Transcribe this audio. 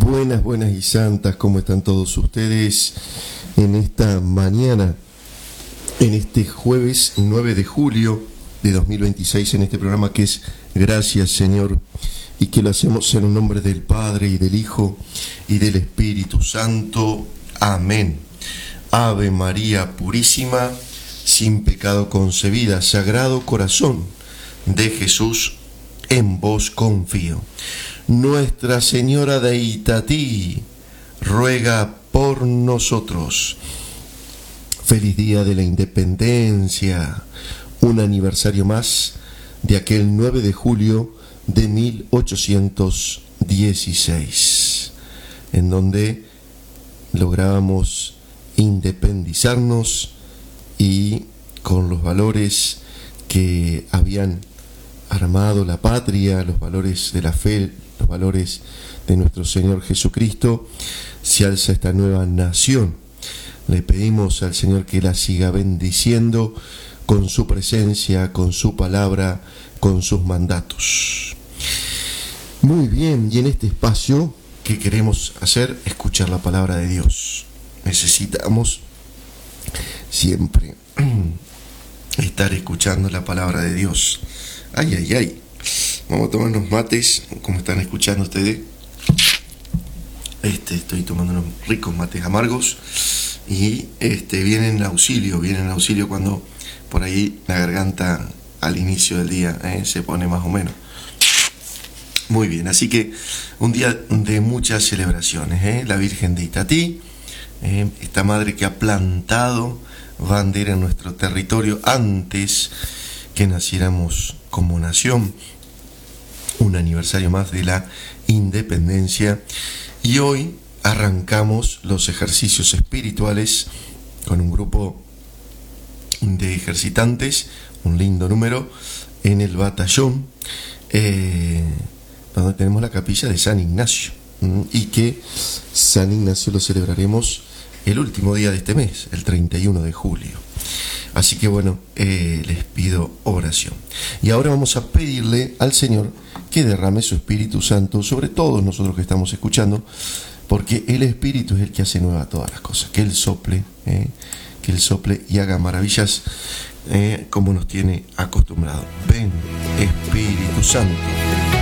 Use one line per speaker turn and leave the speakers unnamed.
Buenas, buenas y santas, ¿cómo están todos ustedes en esta mañana, en este jueves 9 de julio de 2026, en este programa que es Gracias, Señor, y que lo hacemos en el nombre del Padre y del Hijo y del Espíritu Santo? Amén. Ave María Purísima, sin pecado concebida, Sagrado Corazón de Jesús, en vos confío. Nuestra Señora de Itatí, ruega por nosotros. Feliz día de la Independencia, un aniversario más de aquel 9 de julio de 1816, en donde lográbamos independizarnos y con los valores que habían armado la patria, los valores de la fe, los valores de nuestro Señor Jesucristo, se alza esta nueva nación. Le pedimos al Señor que la siga bendiciendo con su presencia, con su palabra, con sus mandatos. Muy bien, y en este espacio, ¿qué queremos hacer? Escuchar la palabra de Dios. Necesitamos siempre estar escuchando la palabra de Dios. Ay, ay, ay. Vamos a tomar unos mates, como están escuchando ustedes. Estoy tomando unos ricos mates amargos y vienen en auxilio cuando por ahí la garganta al inicio del día se pone más o menos. Muy bien, así que un día de muchas celebraciones. La Virgen de Itatí, esta madre que ha plantado bandera en nuestro territorio antes que naciéramos como nación. Un aniversario más de la independencia, y hoy arrancamos los ejercicios espirituales con un grupo de ejercitantes, un lindo número, en el batallón, donde tenemos la capilla de San Ignacio, y que San Ignacio lo celebraremos el último día de este mes, el 31 de julio. Así que bueno, les pido oración. Y ahora vamos a pedirle al Señor que derrame su Espíritu Santo sobre todos nosotros que estamos escuchando, porque el Espíritu es el que hace nueva todas las cosas. Que Él sople y haga maravillas como nos tiene acostumbrado. Ven, Espíritu Santo.